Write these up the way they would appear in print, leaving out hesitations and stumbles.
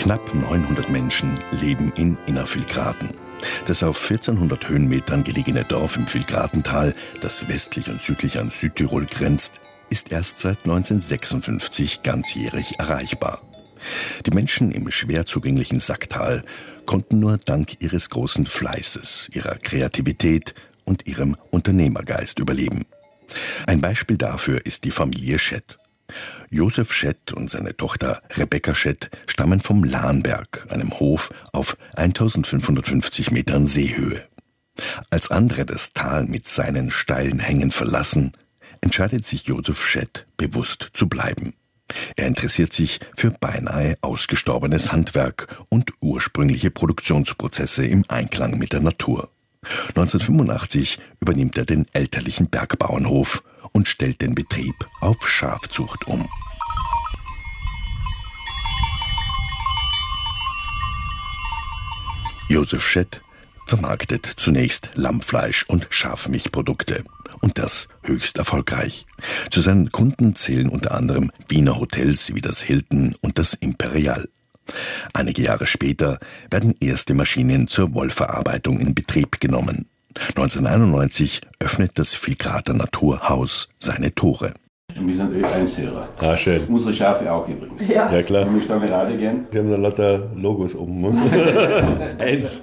Knapp 900 Menschen leben in Innervillgraten. Das auf 1400 Höhenmetern gelegene Dorf im Villgratental, das westlich und südlich an Südtirol grenzt, ist erst seit 1956 ganzjährig erreichbar. Die Menschen im schwer zugänglichen Sacktal konnten nur dank ihres großen Fleißes, ihrer Kreativität und ihrem Unternehmergeist überleben. Ein Beispiel dafür ist die Familie Schett. Josef Schett und seine Tochter Rebecca Schett stammen vom Lahnberg, einem Hof auf 1550 Metern Seehöhe. Als andere das Tal mit seinen steilen Hängen verlassen, entscheidet sich Josef Schett, bewusst zu bleiben. Er interessiert sich für beinahe ausgestorbenes Handwerk und ursprüngliche Produktionsprozesse im Einklang mit der Natur. 1985 übernimmt er den elterlichen Bergbauernhof und stellt den Betrieb auf Schafzucht um. Josef Schett vermarktet zunächst Lammfleisch und Schafmilchprodukte. Und das höchst erfolgreich. Zu seinen Kunden zählen unter anderem Wiener Hotels wie das Hilton und das Imperial. Einige Jahre später werden erste Maschinen zur Wollverarbeitung in Betrieb genommen. 1991 öffnet das Villgrater Naturhaus seine Tore. Wir sind Ö1-Hörer. Ah, schön. Unsere Schafe auch übrigens. Ja klar. Und ich stehe gerade gern. Sie haben da lauter Logos oben. Eins.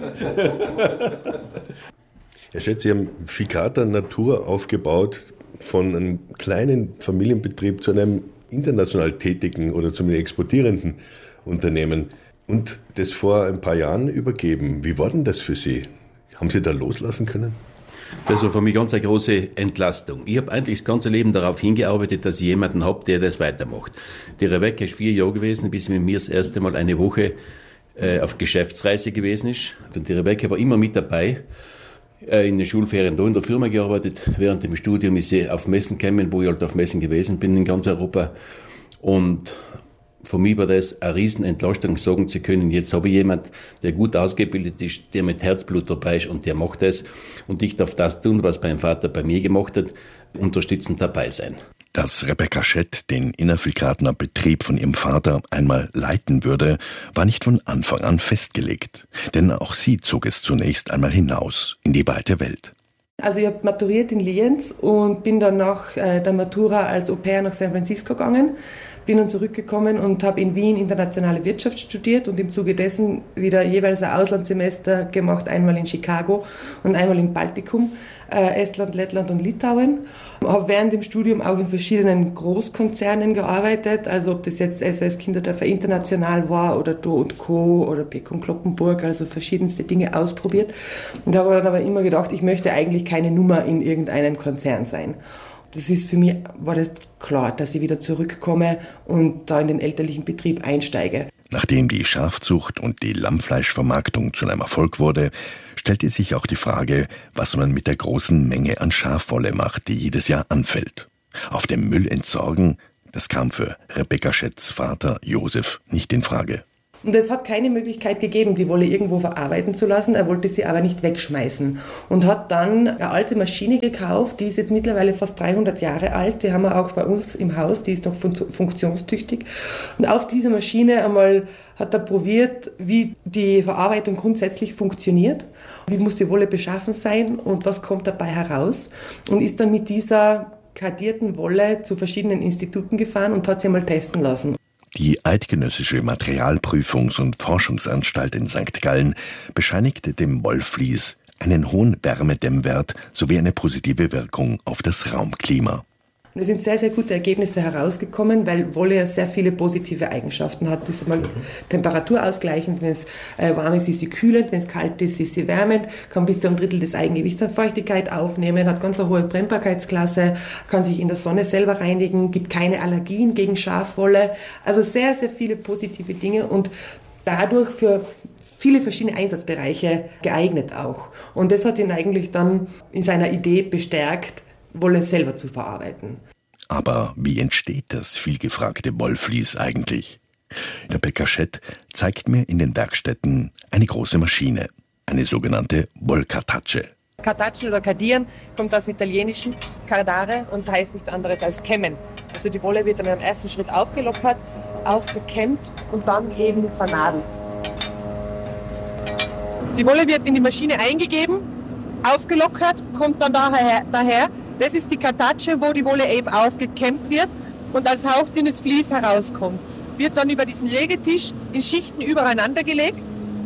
Herr Schett, Sie haben Villgrater Natur aufgebaut, von einem kleinen Familienbetrieb zu einem international tätigen oder zumindest exportierenden Unternehmen und das vor ein paar Jahren übergeben. Wie war denn das für Sie? Haben Sie da loslassen können? Das war für mich ganz eine große Entlastung. Ich habe eigentlich das ganze Leben darauf hingearbeitet, dass ich jemanden habe, der das weitermacht. Die Rebecca ist 4 Jahre gewesen, bis sie mit mir das erste Mal eine Woche auf Geschäftsreise gewesen ist. Und die Rebecca war immer mit dabei. In den Schulferien da in der Firma gearbeitet. Während dem Studium ist sie auf Messen gekommen, wo ich halt auf Messen gewesen bin in ganz Europa. Und für mich war das eine Riesenentlastung, sagen zu können, jetzt habe ich jemanden, der gut ausgebildet ist, der mit Herzblut dabei ist und der macht das. Und ich darf das tun, was mein Vater bei mir gemacht hat, unterstützend dabei sein. Dass Rebecca Schett den Innervillgratener Betrieb von ihrem Vater einmal leiten würde, war nicht von Anfang an festgelegt. Denn auch sie zog es zunächst einmal hinaus in die weite Welt. Also ich habe maturiert in Lienz und bin dann nach der Matura als Au-pair nach San Francisco gegangen, bin dann zurückgekommen und habe in Wien internationale Wirtschaft studiert und im Zuge dessen wieder jeweils ein Auslandssemester gemacht, einmal in Chicago und einmal im Baltikum, Estland, Lettland und Litauen. Habe während dem Studium auch in verschiedenen Großkonzernen gearbeitet, also ob das jetzt SOS Kinderdörfer International war oder Do & Co. oder Beck & Kloppenburg, also verschiedenste Dinge ausprobiert und habe dann aber immer gedacht, ich möchte eigentlich keine Nummer in irgendeinem Konzern sein. Das ist für mich, war das klar, dass ich wieder zurückkomme und da in den elterlichen Betrieb einsteige. Nachdem die Schafzucht und die Lammfleischvermarktung zu einem Erfolg wurde, stellte sich auch die Frage, was man mit der großen Menge an Schafwolle macht, die jedes Jahr anfällt. Auf dem Müll entsorgen, das kam für Rebecca Schetts Vater Josef nicht in Frage. Und es hat keine Möglichkeit gegeben, die Wolle irgendwo verarbeiten zu lassen. Er wollte sie aber nicht wegschmeißen und hat dann eine alte Maschine gekauft, die ist jetzt mittlerweile fast 300 Jahre alt. Die haben wir auch bei uns im Haus, die ist noch funktionstüchtig. Und auf dieser Maschine einmal hat er probiert, wie die Verarbeitung grundsätzlich funktioniert, wie muss die Wolle beschaffen sein und was kommt dabei heraus. Und ist dann mit dieser kardierten Wolle zu verschiedenen Instituten gefahren und hat sie einmal testen lassen. Die Eidgenössische Materialprüfungs- und Forschungsanstalt in St. Gallen bescheinigte dem Wollvlies einen hohen Wärmedämmwert sowie eine positive Wirkung auf das Raumklima. Und es sind sehr, sehr gute Ergebnisse herausgekommen, weil Wolle ja sehr viele positive Eigenschaften hat. Das ist einmal temperaturausgleichend, wenn es warm ist, ist sie kühlend, wenn es kalt ist, ist sie wärmend, kann bis zu 1/3 des Eigengewichts an Feuchtigkeit aufnehmen, hat ganz eine hohe Brennbarkeitsklasse, kann sich in der Sonne selber reinigen, gibt keine Allergien gegen Schafwolle. Also sehr, sehr viele positive Dinge und dadurch für viele verschiedene Einsatzbereiche geeignet auch. Und das hat ihn eigentlich dann in seiner Idee bestärkt, Wolle selber zu verarbeiten. Aber wie entsteht das vielgefragte Wollvlies eigentlich? Rebecca Schett zeigt mir in den Werkstätten eine große Maschine, eine sogenannte Wollkartatsche. Kartatschen oder Kardieren kommt aus dem Italienischen Cardare und heißt nichts anderes als kämmen. Also die Wolle wird dann im ersten Schritt aufgelockert aufgekämmt und dann eben vernadelt. Die Wolle wird in die Maschine eingegeben, aufgelockert, kommt dann daher. Das ist die Kartatsche, wo die Wolle eben aufgekämmt wird und als hauchdünnes Vlies herauskommt. Wird dann über diesen Legetisch in Schichten übereinander gelegt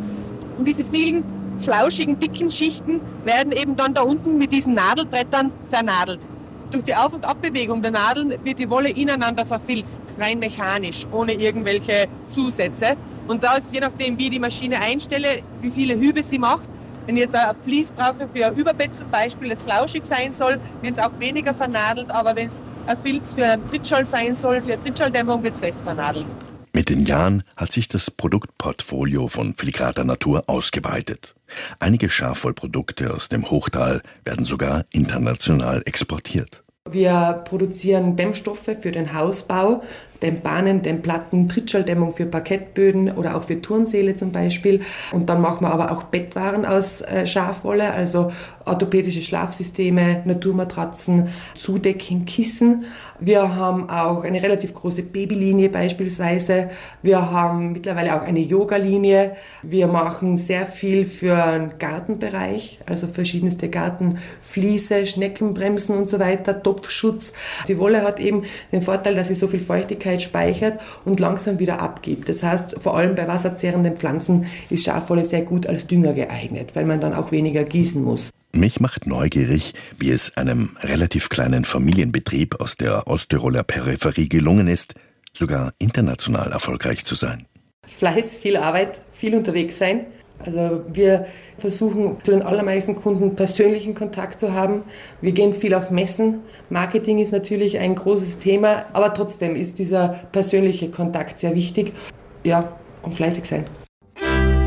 und diese vielen flauschigen, dicken Schichten werden eben dann da unten mit diesen Nadelbrettern vernadelt. Durch die Auf- und Abbewegung der Nadeln wird die Wolle ineinander verfilzt, rein mechanisch, ohne irgendwelche Zusätze. Und da ist je nachdem, wie ich die Maschine einstelle, wie viele Hübe sie macht. Wenn ich jetzt ein Vlies brauche für ein Überbett zum Beispiel, das flauschig sein soll, wird es auch weniger vernadelt. Aber wenn es ein Filz für einen Trittschall sein soll, für eine Trittschalldämmung, wird es fest vernadelt. Mit den Jahren hat sich das Produktportfolio von Filigrata Natur ausgeweitet. Einige Schafwollprodukte aus dem Hochtal werden sogar international exportiert. Wir produzieren Dämmstoffe für den Hausbau, Dämmbanen, Dämmplatten, Trittschalldämmung für Parkettböden oder auch für Turnsäle zum Beispiel. Und dann machen wir aber auch Bettwaren aus Schafwolle, also orthopädische Schlafsysteme, Naturmatratzen, Zudecken, Kissen. Wir haben auch eine relativ große Babylinie beispielsweise. Wir haben mittlerweile auch eine Yoga-Linie. Wir machen sehr viel für den Gartenbereich, also verschiedenste Gartenfliese, Schneckenbremsen und so weiter, Topfschutz. Die Wolle hat eben den Vorteil, dass sie so viel Feuchtigkeit speichert und langsam wieder abgibt. Das heißt, vor allem bei wasserzehrenden Pflanzen ist Schafwolle sehr gut als Dünger geeignet, weil man dann auch weniger gießen muss. Mich macht neugierig, wie es einem relativ kleinen Familienbetrieb aus der Osttiroler Peripherie gelungen ist, sogar international erfolgreich zu sein. Fleiß, viel Arbeit, viel unterwegs sein. Also wir versuchen zu den allermeisten Kunden persönlichen Kontakt zu haben. Wir gehen viel auf Messen. Marketing ist natürlich ein großes Thema, aber trotzdem ist dieser persönliche Kontakt sehr wichtig. Ja, und fleißig sein.